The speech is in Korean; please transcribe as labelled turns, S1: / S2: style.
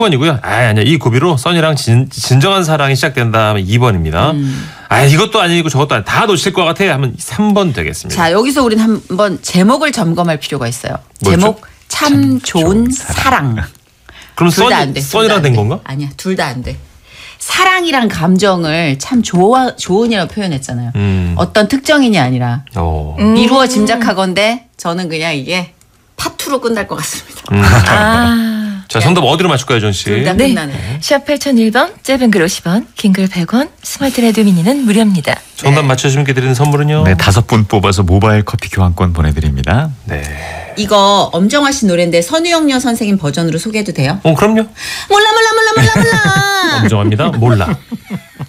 S1: 1번이고요. 아니야. 이 고비로 써니랑 진정한 사랑이 시작된다 하면 2번입니다. 이것도 아니고 저것도 아니고 다 놓칠 것 같아 하면 3번 되겠습니다.
S2: 자, 여기서 우리는 한번 제목을 점검할 필요가 있어요.
S1: 뭐였죠?
S2: 제목 참 좋은 사랑.
S1: 그럼
S2: 둘 다 안 돼.
S1: 써니랑 된 건가?
S2: 아니야. 둘 다 안 돼. 사랑이란 감정을 참 좋은이라고 표현했잖아요. 어떤 특정인이 아니라 미루어 짐작하건대 저는 그냥 이게 파투로 끝날 것 같습니다.
S1: 자, 정답 어디로 맞출까요, 전 씨?
S2: 둘 다
S3: 네.
S2: 끝나네.
S3: 샵 8001번, 짧은 글 50원, 긴 글 100원, 스마트 라디오 미니는 무료입니다.
S1: 정답 맞춰주신 분께 드리는 선물은요?
S4: 네, 5분 뽑아서 모바일 커피 교환권 보내드립니다.
S1: 네.
S2: 이거 엄정화 씨 노래인데 선우영녀 선생님 버전으로 소개해도 돼요?
S1: 그럼요.
S2: 몰라.
S1: 엄정합니다. 몰라.